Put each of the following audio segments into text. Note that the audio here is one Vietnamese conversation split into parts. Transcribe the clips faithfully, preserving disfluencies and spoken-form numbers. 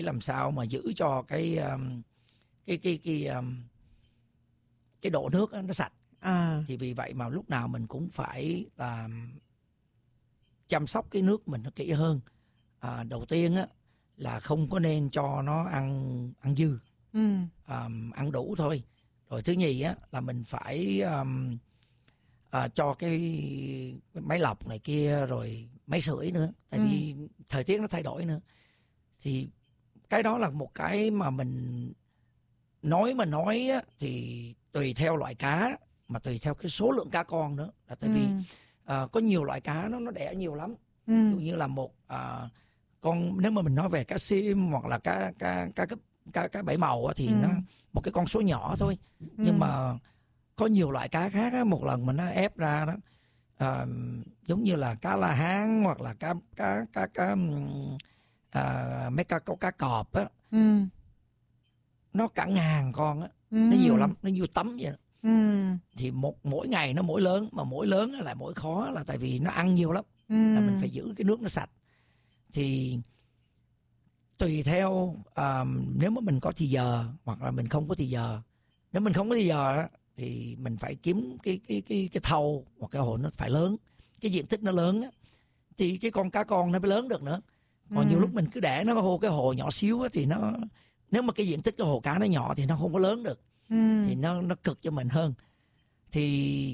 làm sao mà giữ cho cái um, cái cái cái um, cái độ nước nó sạch. À. Thì vì vậy mà lúc nào mình cũng phải là chăm sóc cái nước mình nó kỹ hơn. À, đầu tiên á là không có nên cho nó ăn ăn dư, Ừ. um, ăn đủ thôi. Rồi thứ nhì á là mình phải um, à, cho cái, cái máy lọc này kia rồi máy sưởi nữa, tại Ừ. vì thời tiết nó thay đổi nữa. Thì cái đó là một cái mà mình nói mà nói á, thì tùy theo loại cá mà tùy theo cái số lượng cá con nữa. Là tại Ừ. vì à, có nhiều loại cá nó nó đẻ nhiều lắm. Ừ. Ví dụ như là một à, con, nếu mà mình nói về cá sim hoặc là cá cá cá cá, cá, cá bảy màu á, thì Ừ. nó một cái con số nhỏ thôi. Ừ. Nhưng mà có nhiều loại cá khác á, một lần mà nó ép ra đó, à, giống như là cá la hán hoặc là cá cá cá cá à, mấy cá cá, cá cọp á, Ừ. nó cả ngàn con á, Ừ. nó nhiều lắm, nó như tấm vậy đó. Ừ. Thì một mỗi ngày nó mỗi lớn, mà mỗi lớn lại mỗi khó, là tại vì nó ăn nhiều lắm. Ừ. Là mình phải giữ cái nước nó sạch. Thì tùy theo um, nếu mà mình có thì giờ hoặc là mình không có thì giờ. Nếu mình không có thì giờ á, thì mình phải kiếm cái cái cái cái thau hoặc cái hồ nó phải lớn, cái diện tích nó lớn á, thì cái con cá con nó mới lớn được nữa. Còn Ừ. nhiều lúc mình cứ để nó vô cái hồ nhỏ xíu á, thì nó, nếu mà cái diện tích cái hồ cá nó nhỏ thì nó không có lớn được. Ừ. Thì nó nó cực cho mình hơn. Thì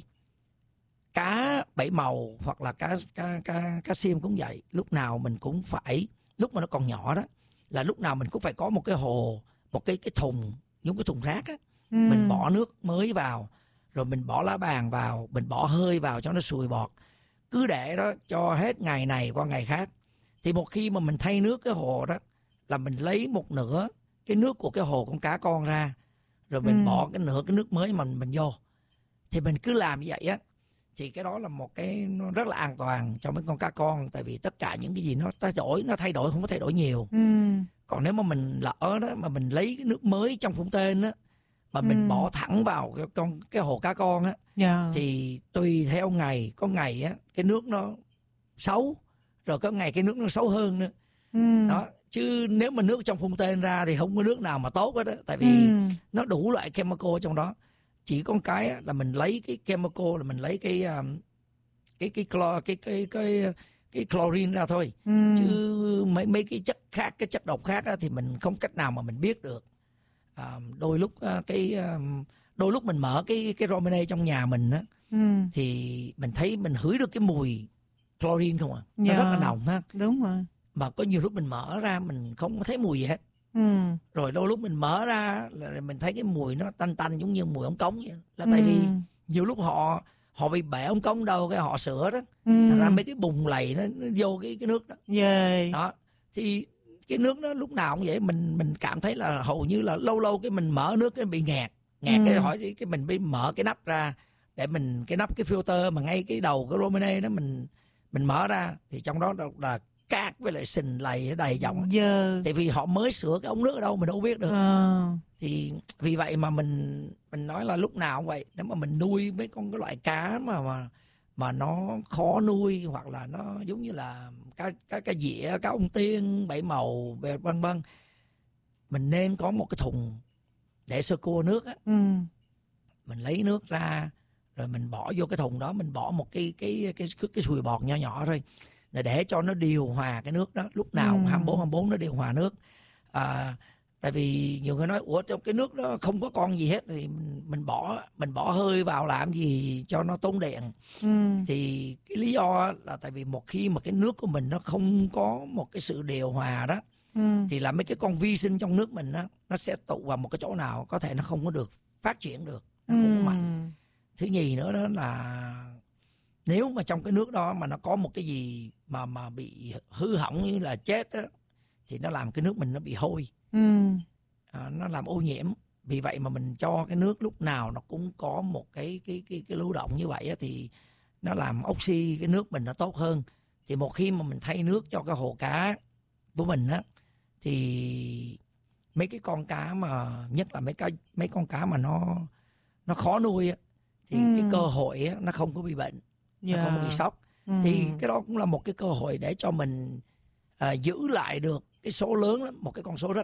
cá bảy màu hoặc là cá cá cá cá sim cũng vậy, lúc nào mình cũng phải, lúc mà nó còn nhỏ đó, là lúc nào mình cũng phải có một cái hồ, một cái cái thùng giống cái thùng rác á. Ừ. Mình bỏ nước mới vào, rồi mình bỏ lá bàn vào, mình bỏ hơi vào cho nó sùi bọt. Cứ để đó cho hết ngày này qua ngày khác. Thì một khi mà mình thay nước cái hồ đó, là mình lấy một nửa cái nước của cái hồ con cá con ra, rồi mình Ừ. bỏ cái nửa cái nước mới mà mình, mình vô. Thì mình cứ làm như vậy á, thì cái đó là một cái nó rất là an toàn cho mấy con cá con. Tại vì tất cả những cái gì nó thay đổi, nó thay đổi không có thay đổi nhiều. Ừ. Còn nếu mà mình lỡ đó mà mình lấy cái nước mới trong phun tên á, mà mình Ừ. bỏ thẳng vào cái con cái hồ cá con á, Dạ. thì tùy theo ngày, có ngày á cái nước nó xấu, rồi có ngày cái nước nó xấu hơn nữa. Ừ. Đó, chứ nếu mà nước trong phun tên ra thì không có nước nào mà tốt hết á, tại vì Ừ. nó đủ loại chemical trong đó. Chỉ có cái á, là mình lấy cái chemical, là mình lấy cái um, cái cái clo, cái cái cái cái chlorine ra thôi. Ừ. Chứ mấy mấy cái chất khác, cái chất độc khác á, thì mình không cách nào mà mình biết được. À, đôi lúc uh, cái um, đôi lúc mình mở cái cái Romanée trong nhà mình á, Ừ. thì mình thấy mình hửi được cái mùi chlorine không à, nó Dạ. rất là nồng ha. Đúng rồi. Mà có nhiều lúc mình mở ra mình không có thấy mùi gì hết. Ừ. Rồi đôi lúc mình mở ra là mình thấy cái mùi nó tanh tanh giống như mùi ống cống vậy. Là tại Ừ. vì nhiều lúc họ họ bị bể ống cống đâu, cái họ sửa đó. Ừ. Thành ra mấy cái bùng lầy nó, nó vô cái cái nước đó. Dạ. Đó. Thì cái nước nó lúc nào cũng vậy, mình mình cảm thấy là hầu như là lâu lâu cái mình mở nước cái bị nghẹt. Nghẹt Ừ. cái hỏi cái mình bị mở cái nắp ra, để mình cái nắp cái filter mà ngay cái đầu cái Romanée đó mình mình mở ra, thì trong đó là cát với lại sình lầy đầy dòng. Dạ. Tại vì họ mới sửa cái ống nước ở đâu mình đâu biết được. Ờ. Thì vì vậy mà mình mình nói là lúc nào cũng vậy, nếu mà mình nuôi mấy con cái loại cá mà mà mà nó khó nuôi, hoặc là nó giống như là cá cá cá dĩa, cá ông tiên, bảy màu, vân vân, mình nên có một cái thùng để sơ cua nước á. Ừ. Mình lấy nước ra rồi mình bỏ vô cái thùng đó, mình bỏ một cái cái cái cái, cái sùi bọt nho nhỏ thôi, để để cho nó điều hòa cái nước đó, lúc nào Ừ. hai mươi bốn hai mươi bốn nó điều hòa nước. À, tại vì nhiều người nói ủa trong cái nước đó không có con gì hết, thì mình, mình bỏ mình bỏ hơi vào làm gì cho nó tốn điện. Ừ. Thì cái lý do là tại vì một khi mà cái nước của mình nó không có một cái sự điều hòa đó, Ừ. thì là mấy cái con vi sinh trong nước mình đó, nó sẽ tụ vào một cái chỗ nào có thể nó không có được phát triển được, nó không có mạnh. Thứ nhì nữa đó là nếu mà trong cái nước đó mà nó có một cái gì mà mà bị hư hỏng như là chết á, thì nó làm cái nước mình nó bị hôi. Ừ. À, nó làm ô nhiễm. Vì vậy mà mình cho cái nước lúc nào nó cũng có một cái cái cái cái lưu động như vậy á, thì nó làm oxy cái nước mình nó tốt hơn. Thì một khi mà mình thay nước cho cái hồ cá của mình á, thì mấy cái con cá mà nhất là mấy cái mấy con cá mà nó nó khó nuôi á, thì Ừ. cái cơ hội á, nó không có bị bệnh, Dạ. nó không có bị sốc. Ừ. Thì cái đó cũng là một cái cơ hội để cho mình à, giữ lại được cái số lớn lắm, một cái con số rất